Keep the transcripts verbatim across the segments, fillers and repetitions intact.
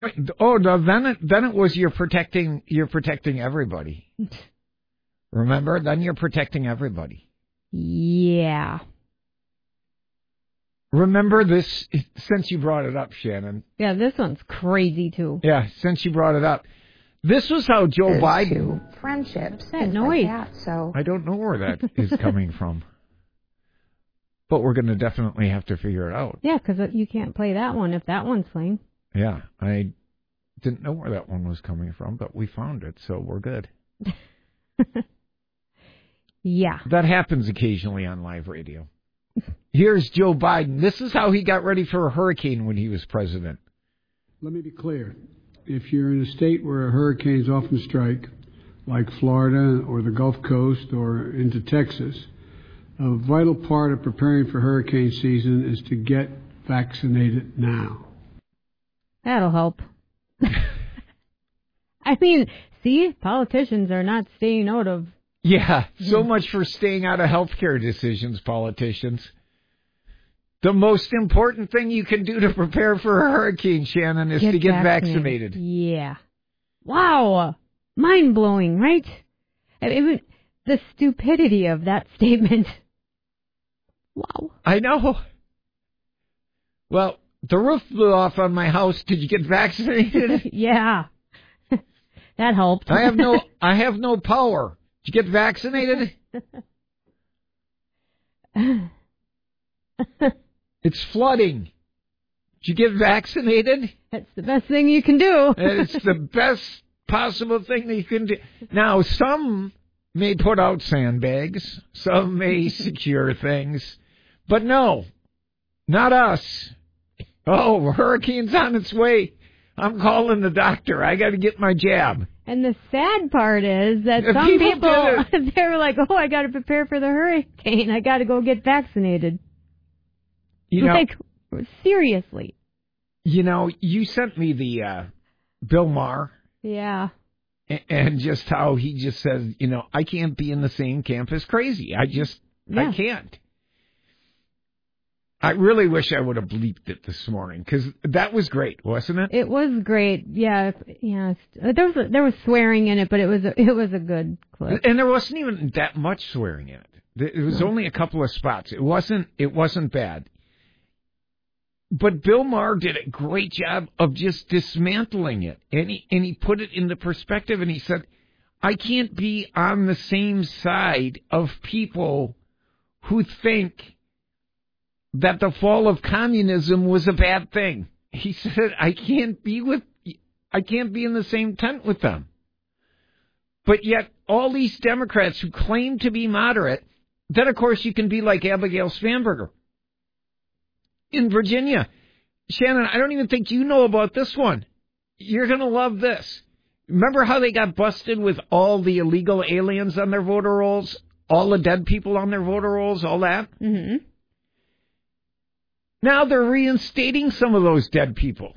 Oh, no, then it, then it was you're protecting, you're protecting everybody. Remember? Then you're protecting everybody. Yeah. Remember this, since you brought it up, Shannon. Yeah, this one's crazy, too. Yeah, since you brought it up. This was how Joe Biden... Friendships. That noise. Like that, so. I don't know where that is coming from. But we're going to definitely have to figure it out. Yeah, because you can't play that one if that one's playing. Yeah, I didn't know where that one was coming from, but we found it, so we're good. Yeah. That happens occasionally on live radio. Here's Joe Biden. This is how he got ready for a hurricane when he was president. Let me be clear. If you're in a state where hurricanes often strike, like Florida or the Gulf Coast or into Texas, a vital part of preparing for hurricane season is to get vaccinated now. That'll help. I mean, see, politicians are not staying out of... Yeah, so much for staying out of healthcare decisions, politicians. The most important thing you can do to prepare for a hurricane, Shannon, is Get to get vaccinated. vaccinated. Yeah. Wow. Mind-blowing, right? I mean, the stupidity of that statement. Wow. I know. Well, the roof blew off on my house. Did you get vaccinated? Yeah. That helped. I have no I have no power. Did you get vaccinated? It's flooding. Did you get vaccinated? That's the best thing you can do. It's the best possible thing that you can do. Now, some may put out sandbags. Some may secure things. But no, not us. Oh, hurricane's on its way. I'm calling the doctor. I got to get my jab. And the sad part is that The some people people, did they were like, oh, I got to prepare for the hurricane. I got to go get vaccinated. You know, like, seriously. You know, you sent me the uh, Bill Maher. Yeah. And just how he just says, you know, I can't be in the same camp as crazy. I just, yeah. I can't. I really wish I would have bleeped it this morning, because that was great, wasn't it? It was great. Yeah, yeah. There was a, there was swearing in it, but it was a, it was a good clip. And there wasn't even that much swearing in it. It was no. only a couple of spots. It wasn't it wasn't bad. But Bill Maher did a great job of just dismantling it, and he and he put it into perspective, and he said, I can't be on the same side of people who think that the fall of communism was a bad thing. He said, I can't be with, I can't be in the same tent with them. But yet, all these Democrats who claim to be moderate, then of course you can be like Abigail Spanberger in Virginia. Shannon, I don't even think you know about this one. You're going to love this. Remember how they got busted with all the illegal aliens on their voter rolls? All the dead people on their voter rolls, all that? Mm-hmm. Now they're reinstating some of those dead people.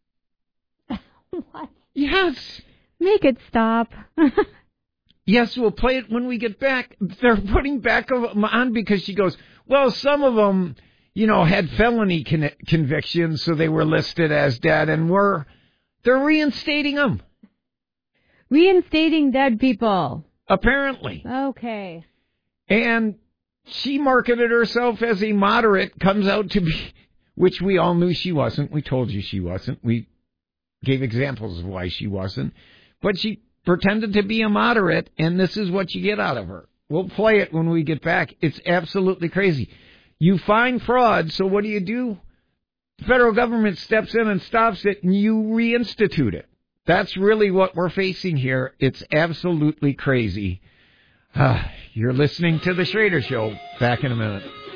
What? Yes. Make it stop. Yes, we'll play it when we get back. They're putting back on because she goes, well, some of them, you know, had felony con- convictions, so they were listed as dead, and we're, they're reinstating them. Reinstating dead people. Apparently. Okay. And she marketed herself as a moderate, comes out to be, which we all knew she wasn't. We told you she wasn't. We gave examples of why she wasn't. But she pretended to be a moderate, and this is what you get out of her. We'll play it when we get back. It's absolutely crazy. You find fraud, so what do you do? The federal government steps in and stops it, and you reinstitute it. That's really what we're facing here. It's absolutely crazy. Uh, you're listening to The Schrader Show. Back in a minute.